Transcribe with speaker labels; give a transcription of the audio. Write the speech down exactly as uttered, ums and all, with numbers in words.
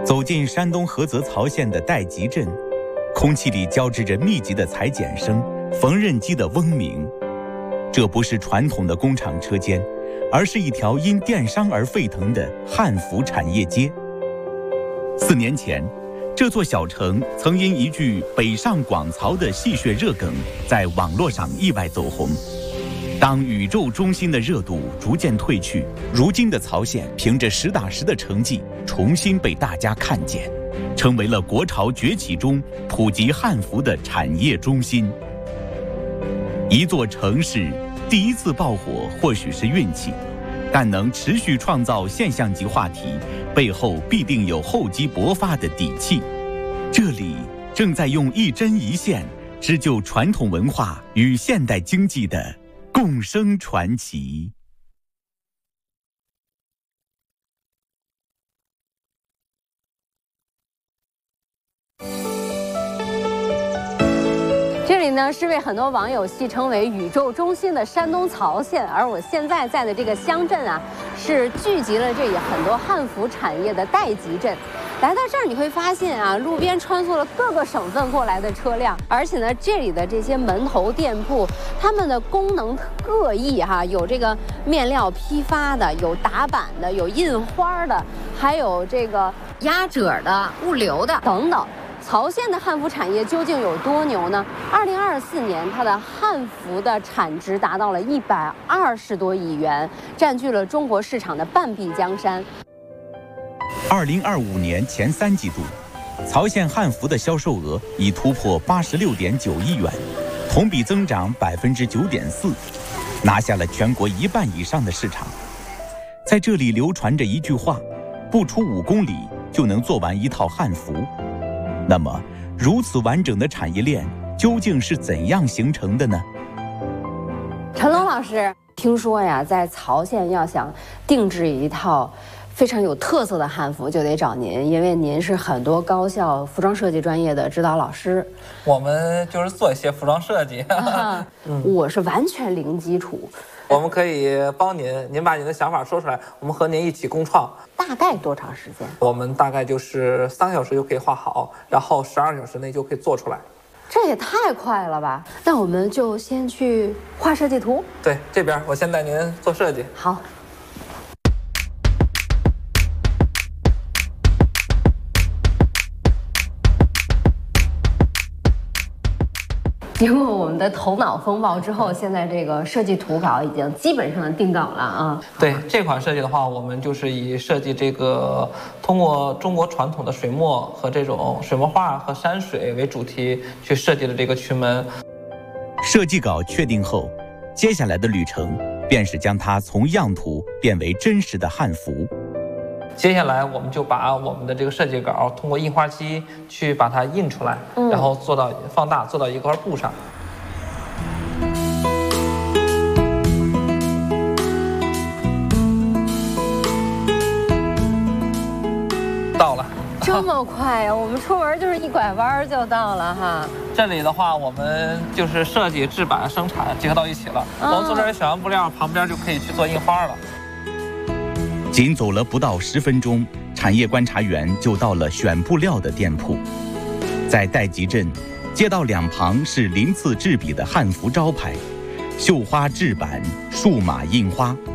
Speaker 1: 走进山东菏泽曹县的代集镇，空气里交织着密集的裁剪声、缝纫机的嗡鸣。这不是传统的工厂车间，而是一条因电商而沸腾的汉服产业街。四年前，这座小城曾因一句北上广曹的戏谑热梗在网络上意外走红。当宇宙中心的热度逐渐退去，如今的曹县凭着实打实的成绩重新被大家看见，成为了国潮崛起中普及汉服的产业中心。一座城市第一次爆火或许是运气，但能持续创造现象级话题，背后必定有厚积薄发的底气。这里正在用一针一线织就传统文化与现代经济的共生传奇。
Speaker 2: 这里呢是被很多网友戏称为宇宙中心的山东曹县，而我现在在的这个乡镇啊，是聚集了这里很多汉服产业的代集镇。来到这儿你会发现啊，路边穿梭了各个省份过来的车辆，而且呢，这里的这些门头店铺，他们的功能各异哈、啊，有这个面料批发的，有打版的，有印花的，还有这个压褶的、物流的等等。曹县的汉服产业究竟有多牛呢？二零二四年，它的汉服的产值达到了一百二十多亿元，占据了中国市场的半壁江山。
Speaker 1: 二零二五年前三季度，曹县汉服的销售额已突破八十六点九亿元，同比增长百分之九点四，拿下了全国一半以上的市场。在这里流传着一句话：不出五公里就能做完一套汉服。那么，如此完整的产业链究竟是怎样形成的呢？
Speaker 2: 陈龙老师，听说呀，在曹县要想定制一套非常有特色的汉服，就得找您，因为您是很多高校服装设计专业的指导老师。
Speaker 3: 我们就是做一些服装设计，
Speaker 2: 啊嗯、我是完全零基础。
Speaker 3: 我们可以帮您，您把您的想法说出来，我们和您一起共创。
Speaker 2: 大概多长时间？
Speaker 3: 我们大概就是三个小时就可以画好，然后十二小时内就可以做出来。
Speaker 2: 这也太快了吧！那我们就先去画设计图。
Speaker 3: 对，这边我先带您做设计。
Speaker 2: 好。经过我们的头脑风暴之后，现在这个设计图稿已经基本上定稿了啊。
Speaker 3: 对这款设计的话，我们就是以设计这个通过中国传统的水墨和这种水墨画和山水为主题去设计的这个群门。
Speaker 1: 设计稿确定后，接下来的旅程便是将它从样图变为真实的汉服。
Speaker 3: 接下来我们就把我们的这个设计稿通过印花机去把它印出来，嗯、然后做到放大，做到一块布上。到了，
Speaker 2: 这么快呀、啊！我们出门就是一拐弯就到了哈。
Speaker 3: 这里的话，我们就是设计、制版、生产结合到一起了。嗯、我们从这儿选完布料，旁边就可以去做印花了。
Speaker 1: 仅走了不到十分钟，产业观察员就到了选布料的店铺。在代集镇，街道两旁是鳞次栉比的汉服招牌，绣花制版、数码印花。